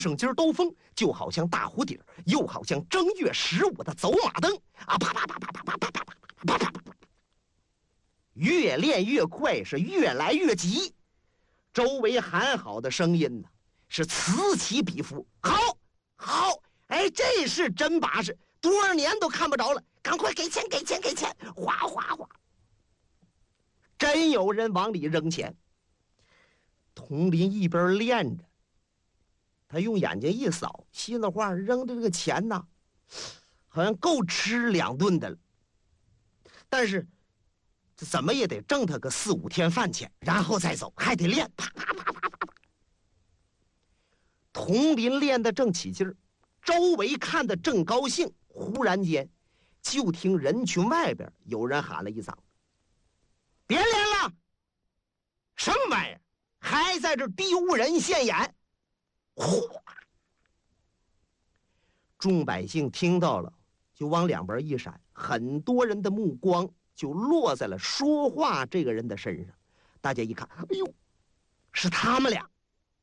省劲儿兜风，就好像大湖底儿，又好像正月15的走马灯啊！啪啪啪啪啪啪啪啪啪啪啪，越练越快，是越来越急。周围喊好的声音呢，是此起彼伏。好，好，哎，这是真把式，多少年都看不着了，赶快给钱，给钱，给钱！哗哗哗，真有人往里扔钱。佟林一边练着。他用眼睛一扫，心里话扔的这个钱呐，好像够吃2顿的了。但是怎么也得挣他个4、5天饭钱，然后再走，还得练。啪啪啪啪啪啪。佟林练得正起劲儿，周围看得正高兴。忽然间，就听人群外边有人喊了一嗓子：“别练了！什么玩意儿？还在这丢人现眼！”呼！众百姓听到了，就往两边一闪，很多人的目光就落在了说话这个人的身上。大家一看，哎呦，是他们俩。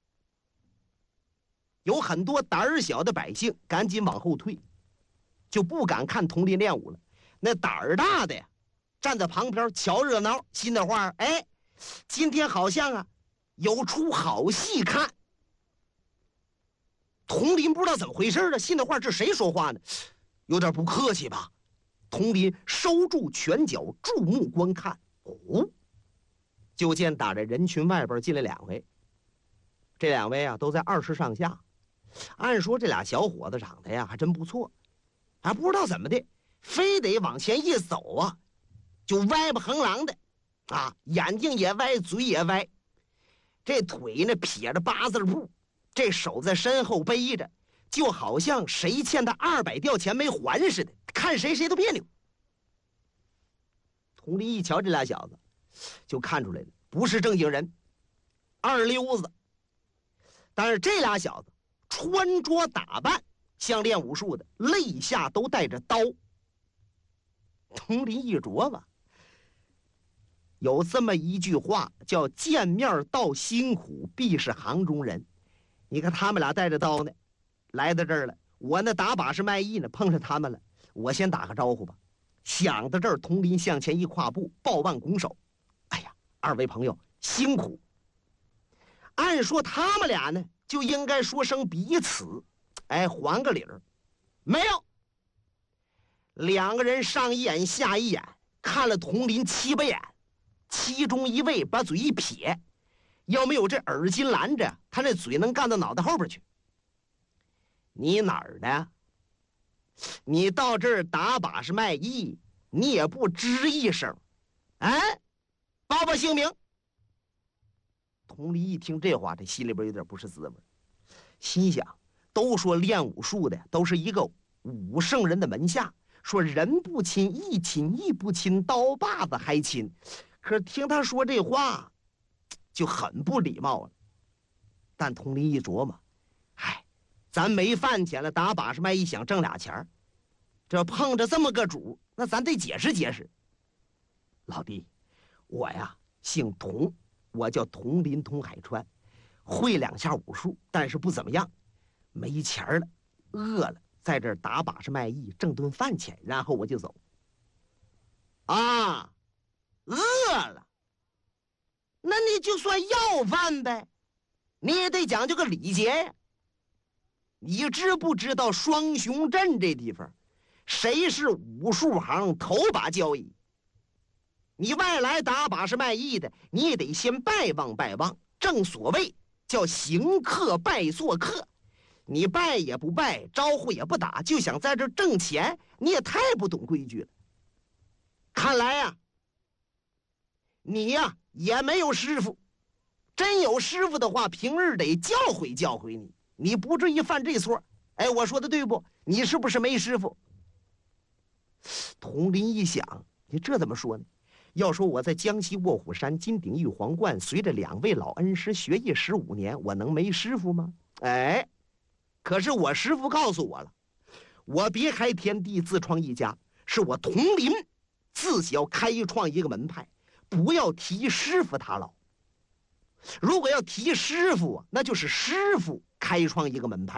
有很多胆儿小的百姓赶紧往后退，就不敢看佟林练武了。那胆儿大的呀，站在旁边瞧热闹，心里话，哎，今天好像啊有出好戏看。佟林不知道怎么回事了，心里话，这谁说话呢？有点不客气吧？佟林收住拳脚，注目观看。哦，就见打在人群外边进来2位。这2位啊，都在20上下。按说这俩小伙子长得呀还真不错，还不知道怎么的，非得往前一走啊，就歪不横啷的，啊，眼睛也歪，嘴也歪，这腿呢撇着8字步。这手在身后背着，就好像谁欠他200吊钱没还似的，看谁都别扭。佟林一瞧这俩小子，就看出来了，不是正经人，二流子。但是这俩小子穿着打扮像练武术的，肋下都带着刀。佟林一琢磨，有这么一句话叫见面道辛苦，必是行中人。你看他们俩带着刀呢，来到这儿了。我那打把式卖艺呢，碰上他们了。我先打个招呼吧。想到这儿，佟林向前一跨步，抱腕拱手：“哎呀，2位朋友辛苦。”按说他们俩呢，就应该说声彼此，哎，还个礼儿。没有，2个人上一眼下一眼，看了佟林7、8眼，其中一位把嘴一撇。要没有这耳巾拦着，他那嘴能干到脑袋后边去。你哪儿的？你到这儿打把式卖艺，你也不吱一声，哎，报姓名。佟林一听这话，这心里边有点不是滋味，心想：都说练武术的都是一个武圣人的门下，说人不亲义亲，义不亲刀把子还亲。可是听他说这话，就很不礼貌了。但佟林一琢磨，嗨，咱没饭钱了，打把式卖艺想挣俩钱儿，这碰着这么个主，那咱得解释解释。老弟，我呀姓佟，我叫佟林佟海川，会2下武术，但是不怎么样，没钱了，饿了，在这儿打把式卖艺挣顿饭钱，然后我就走。啊，饿了。那你就算要饭呗，你也得讲究个礼节呀。你知不知道双雄镇这地方，谁是武术行头把交椅？你外来打把式卖艺的，你也得先拜望拜望。正所谓叫行客拜做客，你拜也不拜，招呼也不打，就想在这挣钱，你也太不懂规矩了。看来呀，你呀也没有师傅，真有师傅的话，平日得教诲教诲你，你不至于犯这错。哎，我说的对不？你是不是没师傅？佟林一想，你这怎么说呢？要说我在江西卧虎山金鼎玉皇观，随着2位老恩师学艺15年，我能没师傅吗？哎，可是我师傅告诉我了，我别开天地，自创一家，是我佟林自己要开创一个门派，不要提师傅他老。 如果要提师傅，那就是师傅开创一个门派。